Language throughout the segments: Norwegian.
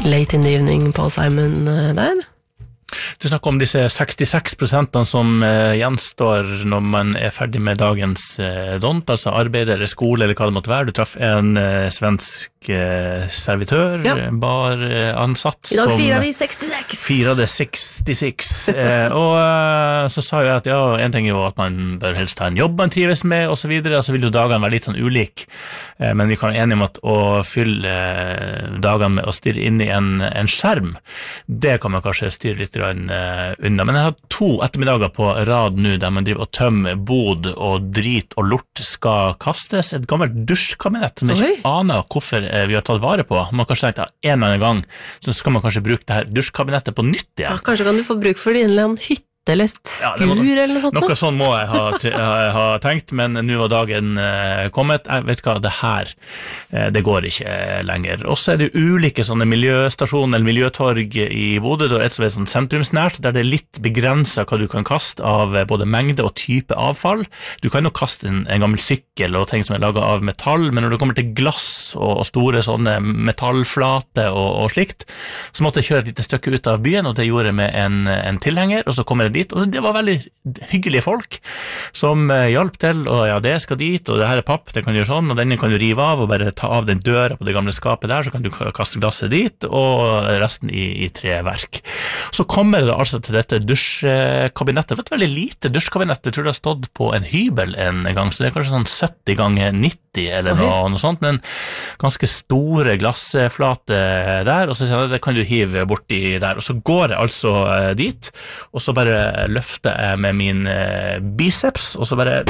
late in the evening Paul Simon der. Du snakker om disse 66% som gjenstår når man ferdig med dagens dont, altså arbeid eller skole eller hva det måtte være. Du traff en svensk servitør, bar ansatt. I dag firer vi 66. Firer det 66. Og så sa jeg at en ting jo at man bør helst ha en jobb man trives med, og så videre, og så vil jo dagene være litt sånn ulik. Men vi kan være enige om at å fylle dagene med å stirre inn i en skjerm, det kan man kanskje styre litt unna. Men jeg har 2 ettermiddager på rad nå der man driver og tømmer bod og drit og lort skal kastes. Et gammelt dusjkabinett som jeg ikke aner hvorfor vi har tatt vare på. Man kan tenke at en eller annen gang så skal man kanskje bruke det her dusjkabinettet på nytt igjen. Ja, kanskje kan du få bruk for det i en eller annen hytte eller et skur eller noe sånt. Noe sånn må jeg ha tenkt, men nå var dagen kommet. Jeg vet hva, det her, det går ikke lenger. Og så det ulike sånne miljøstasjoner eller miljøtorg i Bodø, det et som sånn sentrumsnært, der det litt begrenset hva du kan kaste av både mengde og type avfall. Du kan jo kaste en gammel sykkel og ting som laget av metall, men når det kommer til glass og store sånne metallflate og slikt, så måtte jeg kjøre et lite stykke ut av byen, og det gjorde jeg med en tilhenger, og så kommer jeg dit, og det var veldig hyggelige folk som hjalp til, og det skal dit, og det her papp, det kan du gjøre sånn, og denne kan du rive av, og bare ta av den døra på det gamle skapet der, så kan du kaste glasset dit, og resten i treverk. Så kommer det altså til dette dusjkabinettet, et veldig lite dusjkabinett, jeg tror det har stått på en hybel en gang, så det er kanskje sånn 70 ganger 90 eller noe sånt, men ganske store glassflate der, og så sier jeg, det kan du hive borti der, og så går jeg altså dit, og så bare løfter jeg med min biceps, og så bare...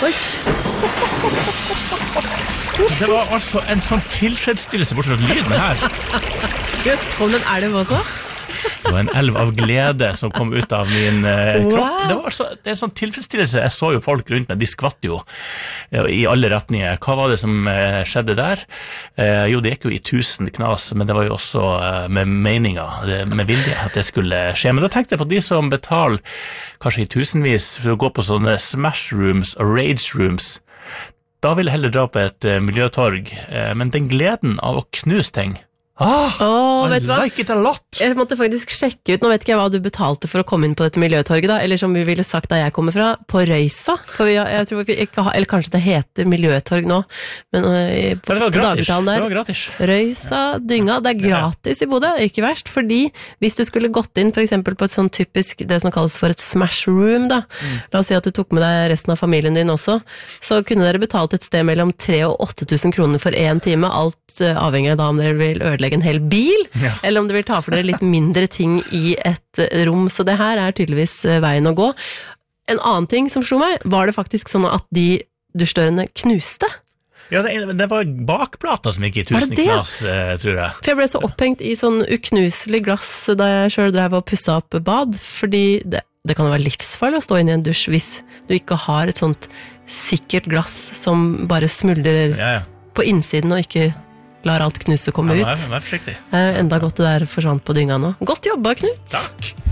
Det var altså en sånn tilfredsstillelse bortsett fra lyden her. Jøss, kom det en elv også? Det var en elv av glede som kom ut av min kropp. Det var altså en sånn tilfredsstillelse. Jeg så jo folk rundt meg, de skvatt jo i alle retninger. Hva var det som skjedde der? Jo, det gikk jo i 1000 knas, men det var jo også med meninger, med vilje at det skulle skje. Men da tenkte jeg på de som betaler kanskje i tusenvis for å gå på sånne smash rooms og rage rooms. Da vil jeg heller dra på et miljøtorg, men den gleden av å knuse ting, vet du hva? Like it a lot. Jeg måtte faktisk sjekke ut, nå vet ikke jeg hva du betalte for å komme inn på dette miljøtorget da, eller som vi ville sagt da jeg kommer fra, på Røysa, for jeg tror vi ikke har, eller kanskje det heter miljøtorg nå, men på dagligtalen der, det var gratis. Røysa, Dynga, det er gratis i Bodø, ikke verst, fordi hvis du skulle gått inn for eksempel på et sånn typisk, det som kalles for et smash room da, la oss si at du tok med deg resten av familien din også, så kunne dere betalt et sted mellom 3 og 8.000 kroner for 1 time, alt avhengig da om dere vil ødelegge en hel bil, eller om du vil ta for dere litt mindre ting i et rom, så det her er tydeligvis veien å gå. En annen ting som slo meg, var det faktisk sånn at de dusjdørene knuste? Ja, det var bakplata som gikk i 1000 knas, tror jeg. For jeg ble så opphengt i sånn uknuselig glass da jeg selv drev og pusset opp bad, fordi det kan jo være livsfarlig å stå inn i en dusj hvis du ikke har et sånt sikkert glass som bare smuldrer på innsiden og ikke lar alt knuse komme ut. Vær forsiktig. Enda godt det der forsvant på dynga nå. Godt jobba, Knut! Takk!